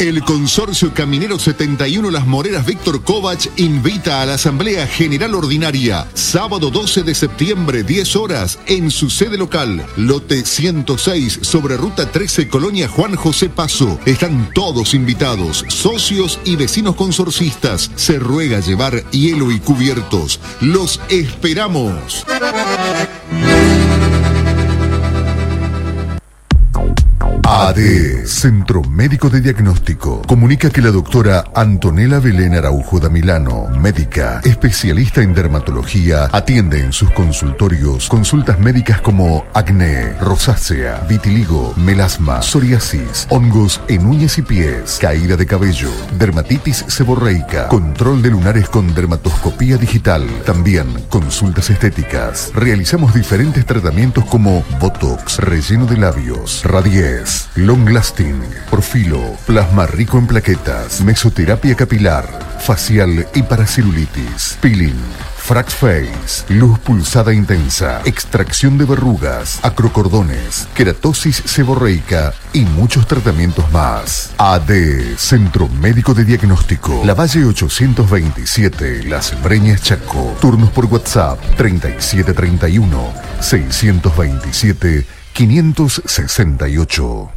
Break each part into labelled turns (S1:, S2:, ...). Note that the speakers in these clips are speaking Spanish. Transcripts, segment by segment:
S1: El Consorcio Caminero 71 Las Moreras Víctor Kovac invita a la Asamblea General Ordinaria, sábado 12 de septiembre, 10 horas, en su sede local, lote 106, sobre Ruta 13, Colonia Juan José Paso. Están todos invitados, socios y vecinos consorcistas. Se ruega llevar hielo y cubiertos. ¡Los esperamos!
S2: AD, Centro Médico de Diagnóstico, comunica que la doctora Antonella Belén Araujo da Milano, médica, especialista en dermatología, atiende en sus consultorios consultas médicas como acné, rosácea, vitiligo, melasma, psoriasis, hongos en uñas y pies, caída de cabello, dermatitis seborreica, control de lunares con dermatoscopía digital, también consultas estéticas. Realizamos diferentes tratamientos como Botox, relleno de labios, Radies, Long Lasting, Porfilo, plasma rico en plaquetas, mesoterapia capilar, facial y para celulitis, peeling, Frax Face, luz pulsada intensa, extracción de verrugas, acrocordones, queratosis seborreica y muchos tratamientos más. AD, Centro Médico de Diagnóstico, Lavalle 827, Las Breñas, Chaco. Turnos por WhatsApp 3731 627 568.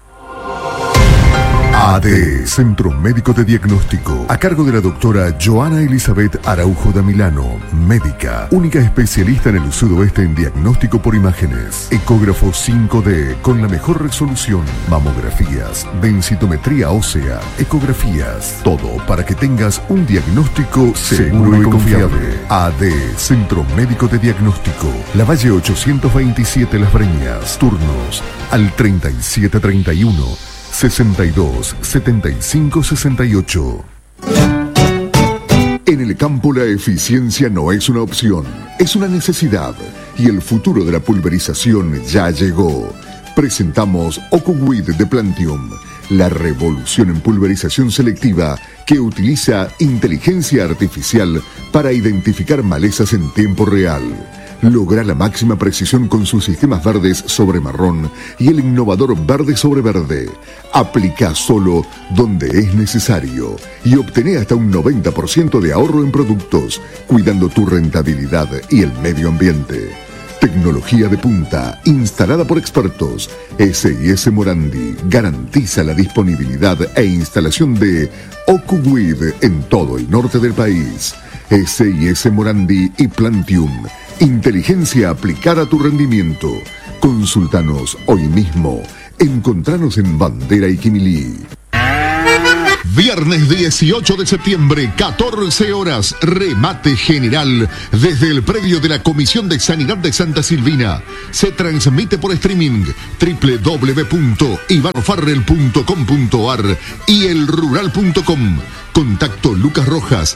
S2: AD, Centro Médico de Diagnóstico, a cargo de la doctora Joana Elizabeth Araujo da Milano, médica, única especialista en el sudoeste en diagnóstico por imágenes, ecógrafo 5D con la mejor resolución, mamografías, densitometría ósea, ecografías, todo para que tengas un diagnóstico seguro y confiable. AD, Centro Médico de Diagnóstico, Lavalle 827 Las Breñas, turnos al 3731 62 75 68. En el campo la eficiencia no es una opción, es una necesidad, y el futuro de la pulverización ya llegó. Presentamos Ocuweed de Plantium, la revolución en pulverización selectiva que utiliza inteligencia artificial para identificar malezas en tiempo real. Logra la máxima precisión con sus sistemas verdes sobre marrón y el innovador verde sobre verde. Aplica solo donde es necesario y obtené hasta un 90% de ahorro en productos, cuidando tu rentabilidad y el medio ambiente. Tecnología de punta, instalada por expertos. S&S Morandi garantiza la disponibilidad e instalación de Ocuweed en todo el norte del país. S&S Morandi y Plantium. Inteligencia aplicada a tu rendimiento. Consultanos hoy mismo. Encontranos en Bandera y Quimilí.
S1: Viernes 18 de septiembre, 14 horas, remate general desde el predio de la Comisión de Sanidad de Santa Silvina. Se transmite por streaming www.ivanofarrell.com.ar y elrural.com. Contacto Lucas Rojas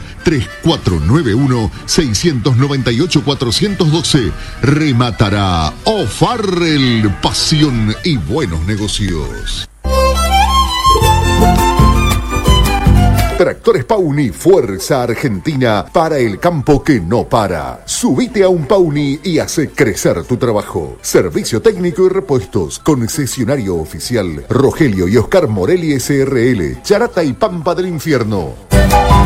S1: 3491-698-412. Rematará O'Farrell, pasión y buenos negocios.
S2: Tractores Pauni, fuerza argentina para el campo que no para. Subite a un Pauni y hace crecer tu trabajo. Servicio técnico y repuestos. Concesionario oficial Rogelio y Oscar Morelli SRL, Charata y Pampa del Infierno.